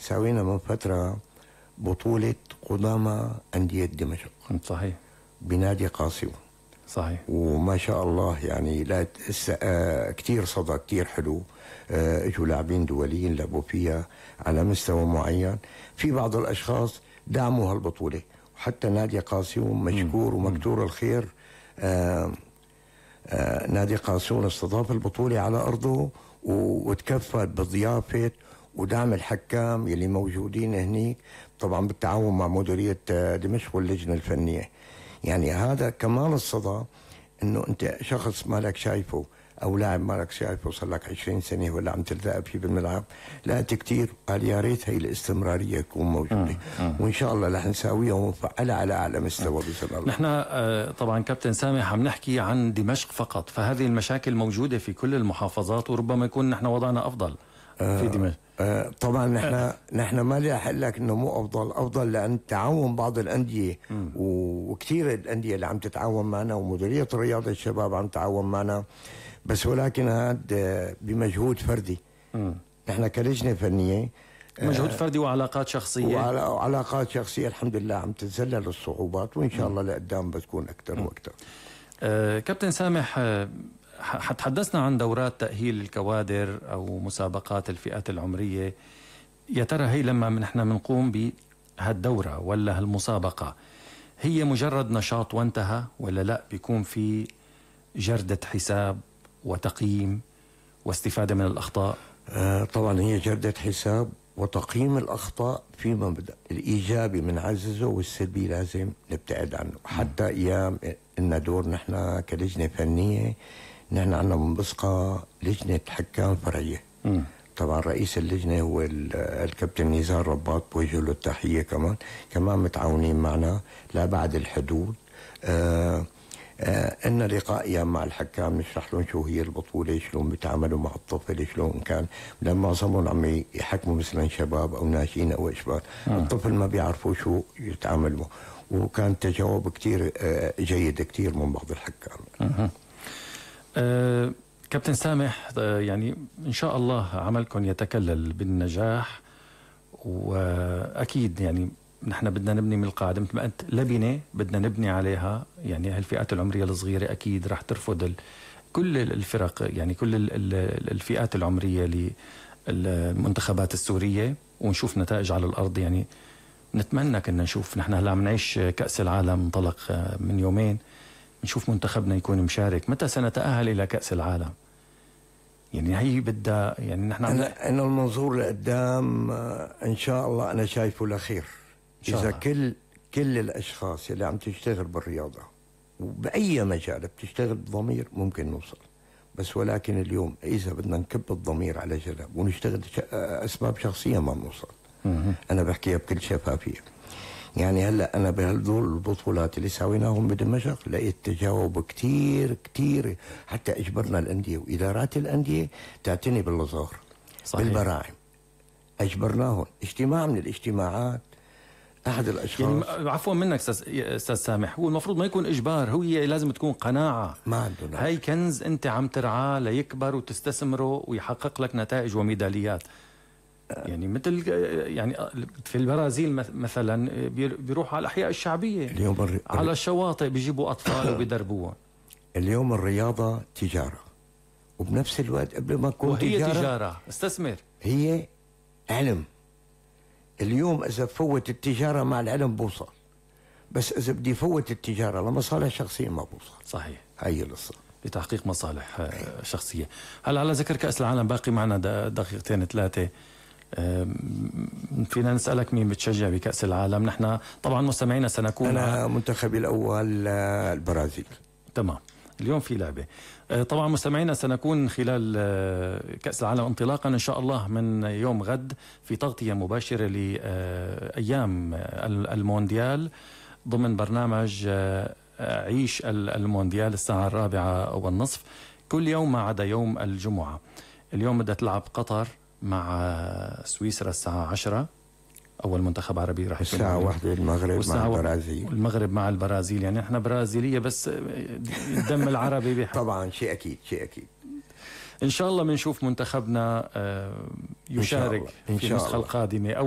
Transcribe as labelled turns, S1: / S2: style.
S1: سوينا من فترة بطولة قدامى أندية دمشق.
S2: صحيح.
S1: بنادي قاسيون.
S2: صحيح.
S1: وما شاء الله يعني لا كتير صدى كتير حلو. اجوا لاعبين دوليين لعبوا فيها على مستوى معين. في بعض الاشخاص دعموا هالبطوله، وحتى نادي قاسيون مشكور ومكتور الخير. نادي قاسيون استضاف البطوله على ارضه وتكفل بضيافه ودعم الحكام يلي موجودين هنيك، طبعا بالتعاون مع مديريه دمشق واللجنه الفنيه. يعني هذا كمان الصدى، انه انت شخص مالك شايفه او لاعب مالك شايفه صار لك 20 سنه ولا عم تلتقى فيه بالملعب، لقيت كثير قال يا ريت هي الاستمراريه تكون موجوده. وان شاء الله رح نساويها ونفعلها على اعلى مستوى باذن الله.
S2: نحن طبعا كابتن سامح عم نحكي عن دمشق فقط، فهذه المشاكل موجوده في كل المحافظات، وربما يكون نحن وضعنا افضل في دمشق.
S1: طبعا نحن ما لي اقول لك انه مو افضل لان تعاون بعض الانديه وكثير الانديه اللي عم تتعاون معنا، ومديريه الرياضه الشباب عم تتعاون معنا، بس ولكن هذا بمجهود فردي. نحن كلجنه فنيه
S2: مجهود فردي وعلاقات شخصيه،
S1: وعلاقات شخصيه الحمد لله عم تتذلل الصعوبات، وان شاء الله لقدام بتكون اكثر واكثر.
S2: كابتن سامح، حتحدثنا عن دورات تأهيل الكوادر أو مسابقات الفئات العمرية. يا ترى هي لما نحن بنقوم بهالدورة ولا هالمسابقة هي مجرد نشاط وانتهى، ولا لا بيكون في جردة حساب وتقييم واستفادة من الأخطاء؟
S1: طبعا هي جردة حساب وتقييم الأخطاء في مبدأ الإيجابي بنعززه والسلبي لازم نبتعد عنه. حتى أيام إلنا دور نحن كلجنة فنية، نحن عندنا منبثقة لجنة حكام فرعية. طبعا رئيس اللجنة هو الكابتن نزار رباط، بوجه له التحية. كمان متعاونين معنا لا بعد الحدود. إلنا لقاء أيام مع الحكام نشرح لهم شو هي البطولة، شلون بيتعاملوا مع الطفل، شلون كان، لأن معظمهم عم يحكموا مثلا شباب أو ناشئين أو إشبال. الطفل ما بيعرفوا شو يتعاملوا، وكان تجاوب كتير جيد كتير من بعض الحكام.
S2: كابتن سامح، يعني إن شاء الله عملكم يتكلل بالنجاح، وأكيد يعني نحن بدنا نبني من القاعدة مثل ما أنت لبنة بدنا نبني عليها. يعني هالفئات العمرية الصغيرة أكيد رح ترفض كل الفرق، يعني كل الفئات العمرية للمنتخبات السورية، ونشوف نتائج على الأرض. يعني نتمنى كنا نشوف، نحن هلا عم نعيش كأس العالم انطلق من يومين، نشوف منتخبنا يكون مشارك. متى سنتأهل إلى كأس العالم؟ يعني هي بدها، يعني نحن
S1: أنا المنظور لقدام إن شاء الله أنا شايفه لخير. إذا كل الأشخاص اللي عم تشتغل بالرياضة وبأي مجال بتشتغل بضمير ممكن نوصل. بس ولكن اليوم إذا بدنا نكب الضمير على جنب ونشتغل أسباب شخصية ما بنوصل. أنا بحكيها بكل شفافية. يعني هلا أنا بهالدول البطولات اللي سويناهم بدمشق لقيت تجاوب كتير، حتى أجبرنا الأندية وإدارات الأندية تعتني بالصغار بالبراعم. أجبرناهم اجتماع من الاجتماعات. أحد الأشخاص،
S2: يعني عفوا منك أستاذ سامح، هو المفروض ما يكون إجبار، هي لازم تكون قناعة.
S1: ما عندنا
S2: هاي كنز أنت عم ترعاه ليكبر وتستثمره ويحقق لك نتائج وميداليات. يعني مثل يعني في البرازيل مثلا بيروحوا على الأحياء الشعبية، اليوم على الشواطئ بيجيبوا أطفال وبيدربوهم.
S1: اليوم الرياضة تجارة، وبنفس الوقت قبل ما تكون
S2: تجارة استثمر،
S1: هي علم. اليوم إذا فوت التجارة مع العلم بوصل، بس إذا بدي فوت التجارة لمصالح شخصية ما بوصل.
S2: صحيح،
S1: هي القصة
S2: لتحقيق مصالح شخصية. هلا على ذكر كأس العالم باقي معنا دقيقتين 3. فينا نسألك مين بتشجع بكأس العالم؟ نحن طبعا مستمعينا سنكون،
S1: أنا منتخبي الأول البرازيل.
S2: تمام، اليوم في لعبة. طبعا مستمعينا سنكون خلال كأس العالم انطلاقا إن شاء الله من يوم غد في تغطية مباشرة لأيام المونديال ضمن برنامج عيش المونديال الساعة 4:30 كل يوم ما عدا يوم الجمعة. اليوم بدها تلعب قطر مع سويسرا الساعة 10. أول منتخب عربي راح يكون
S1: الساعة 1 المغرب مع البرازيل.
S2: المغرب مع البرازيل، يعني احنا برازيلية بس الدم العربي بيحب.
S1: طبعا شيء أكيد.
S2: إن شاء الله بنشوف منتخبنا يشارك في النسخة القادمة.